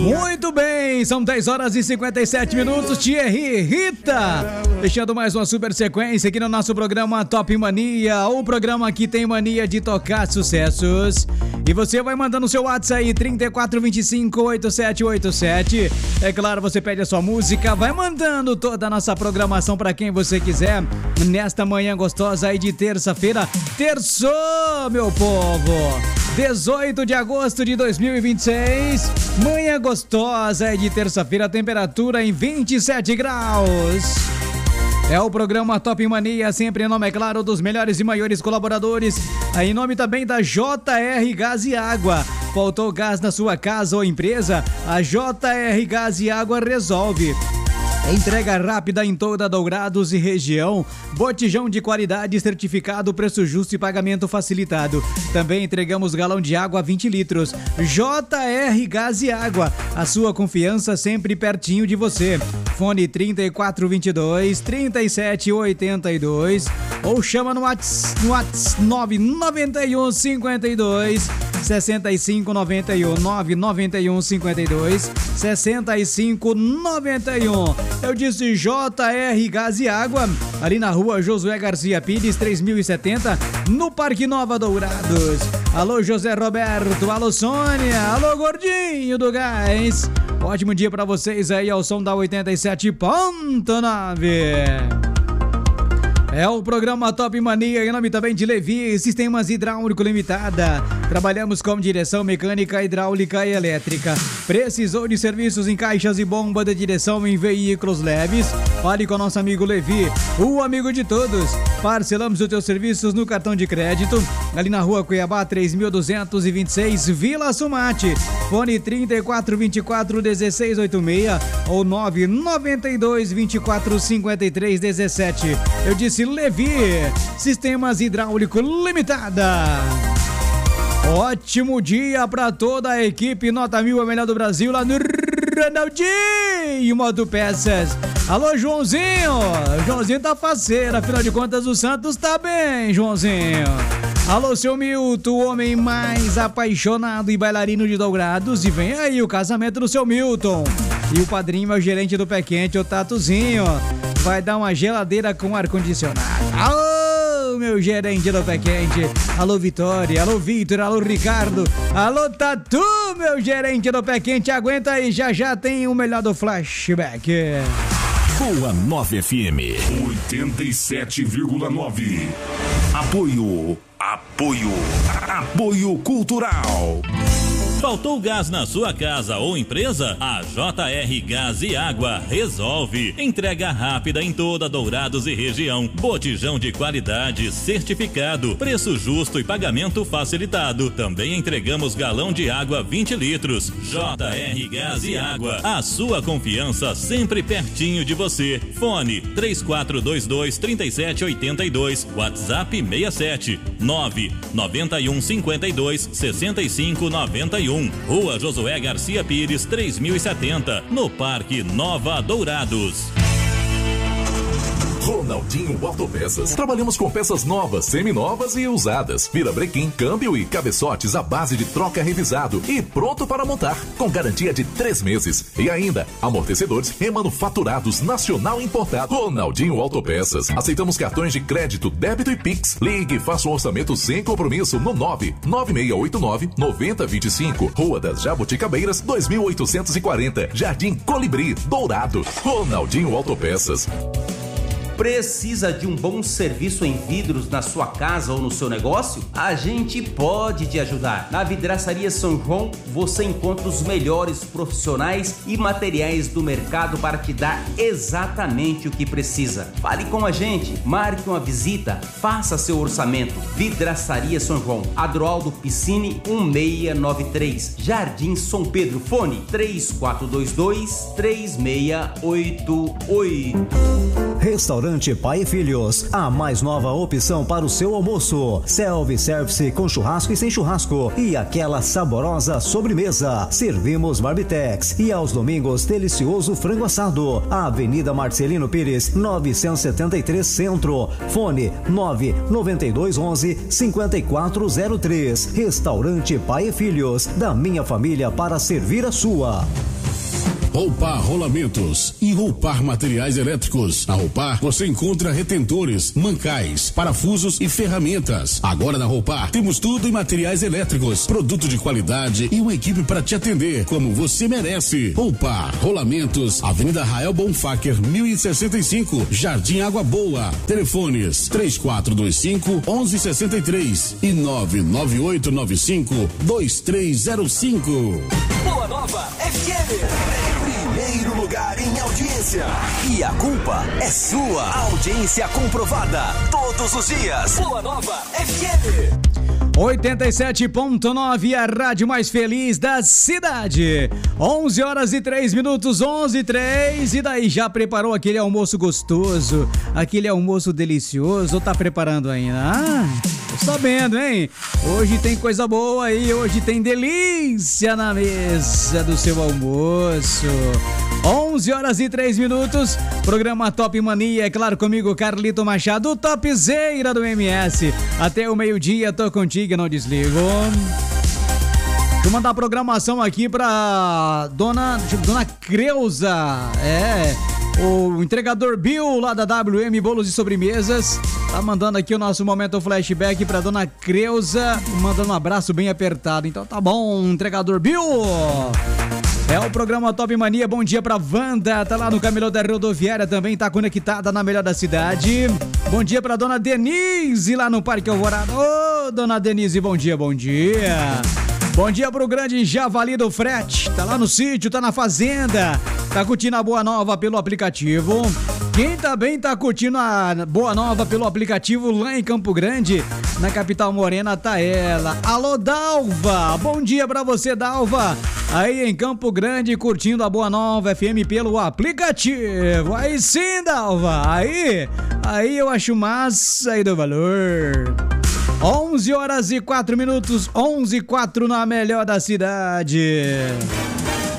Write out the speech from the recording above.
Muito bem, são 10 horas e 57 minutos. Thierry Rita, fechando mais uma super sequência aqui no nosso programa Top Mania, o programa que tem mania de tocar sucessos. E você vai mandando o seu WhatsApp aí, 3425-8787. É claro, você pede a sua música, vai mandando toda a nossa programação pra quem você quiser. Nesta manhã gostosa aí de terça-feira, terçou, meu povo! 18 de agosto de 2026, manhã gostosa aí de terça-feira, temperatura em 27 graus. É o programa Top Mania, sempre em nome, é claro, dos melhores e maiores colaboradores. Em nome também da JR Gás e Água. Faltou gás na sua casa ou empresa? A JR Gás e Água resolve. Entrega rápida em toda Dourados e região. Botijão de qualidade certificado, preço justo e pagamento facilitado. Também entregamos galão de água 20 litros. JR Gás e Água. A sua confiança sempre pertinho de você. Fone 3422-3782 ou chama no WhatsApp 991 52 6591 991 52 6591. Eu disse JR Gás e Água, ali na rua Josué Garcia Pires 3070, no Parque Nova Dourados. Alô José Roberto, alô Sônia, alô Gordinho do Gás. Ótimo dia pra vocês aí ao som da 87.9. É o programa Top Mania, em nome também de Levi Sistemas Hidráulico Limitada. Trabalhamos com direção mecânica, hidráulica e elétrica. Precisou de serviços em caixas e bomba de direção em veículos leves? Fale com nosso amigo Levi, o amigo de todos. Parcelamos os teus serviços no cartão de crédito, ali na rua Cuiabá 3226, Vila Sumate. Fone 3424-1686 ou 992-2453-17. Eu disse Levi, Sistemas Hidráulico Limitada. Ótimo dia para toda a equipe Nota 1000, a melhor do Brasil, lá no Ronaldinho Motopeças. Alô, Joãozinho. Joãozinho tá faceiro, afinal de contas o Santos tá bem, Joãozinho. Alô, seu Milton, o homem mais apaixonado e bailarino de Dourados. E vem aí o casamento do seu Milton. E o padrinho é o gerente do Pé Quente, o Tatuzinho. Vai dar uma geladeira com ar-condicionado. Alô, meu gerente do Pé Quente. Alô, Vitória. Alô, Vitor. Alô, Ricardo. Alô, Tatu, meu gerente do Pé Quente. Aguenta aí, já tem o melhor do flashback. Boa 9 FM 87,9. Apoio Cultural. Faltou gás na sua casa ou empresa? A JR Gás e Água resolve. Entrega rápida em toda Dourados e região. Botijão de qualidade certificado, preço justo e pagamento facilitado. Também entregamos galão de água 20 litros. JR Gás e Água. A sua confiança sempre pertinho de você. Fone 3422-3782. WhatsApp 67 991 52 65 91. Rua Josué Garcia Pires 3070, no Parque Nova Dourados. Ronaldinho Autopeças. Trabalhamos com peças novas, seminovas e usadas. Virabrequim, câmbio e cabeçotes à base de troca revisado e pronto para montar, com garantia de 3 meses. E ainda, amortecedores remanufaturados nacional importado. Ronaldinho Autopeças. Aceitamos cartões de crédito, débito e Pix. Ligue e faça um orçamento sem compromisso no 99689-9025. Rua das Jabuticabeiras, 2840. Jardim Colibri, Dourado. Ronaldinho Autopeças. Precisa de um bom serviço em vidros na sua casa ou no seu negócio? A gente pode te ajudar. Na Vidraçaria São João você encontra os melhores profissionais e materiais do mercado para te dar exatamente o que precisa. Fale com a gente, marque uma visita, faça seu orçamento. Vidraçaria São João, Adroaldo Piscine 1693, Jardim São Pedro. Fone 3422-3688. Restaurante Pai e Filhos, a mais nova opção para o seu almoço. Self-service com churrasco e sem churrasco e aquela saborosa sobremesa. Servimos Barbitex e aos domingos delicioso frango assado. Avenida Marcelino Pires, 973 Centro. Fone 99211-5403. Restaurante Pai e Filhos, da minha família para servir a sua. Roupar Rolamentos e Roupar Materiais Elétricos. Na Roupar você encontra retentores, mancais, parafusos e ferramentas. Agora na Roupar temos tudo em materiais elétricos, produto de qualidade e uma equipe para te atender como você merece. Roupar Rolamentos, Avenida Rael Bonfacker, 1065, Jardim Água Boa. Telefones 3425-1163 e 99895-2305. Boa Nova FM. Primeiro lugar em audiência. E a culpa é sua. Audiência comprovada todos os dias. Boa Nova FM. 87.9, a rádio mais feliz da cidade. 11 horas e 3 minutos, 11 e 3. E daí, já preparou aquele almoço gostoso? Aquele almoço delicioso? Ou tá preparando ainda? Tô sabendo, hein? Hoje tem coisa boa aí, hoje tem delícia na mesa do seu almoço. 11 horas e 3 minutos, programa Top Mania, é claro, comigo, Carlito Machado, topzeira do MS. Até o meio-dia, tô contigo, não desligo. Vou mandar a programação aqui pra dona Creuza, o entregador Bill lá da WM Bolos e Sobremesas, tá mandando aqui o nosso momento flashback pra dona Creuza, mandando um abraço bem apertado. Então tá bom, entregador Bill. É o programa Top Mania, bom dia pra Wanda, tá lá no camelô da rodoviária também, tá conectada na melhor da cidade. Bom dia pra dona Denise lá no Parque Alvorada. Ô, dona Denise, bom dia, bom dia. Bom dia pro grande Javali do Frete, tá lá no sítio, tá na fazenda, tá curtindo a Boa Nova pelo aplicativo. Quem também tá curtindo a Boa Nova pelo aplicativo lá em Campo Grande, na capital morena, tá ela. Alô, Dalva, bom dia pra você, Dalva. Aí em Campo Grande, curtindo a Boa Nova FM pelo aplicativo. Aí sim, Dalva, aí eu acho massa aí do valor. 11 horas e 4 minutos, 11 e 4 na melhor da cidade.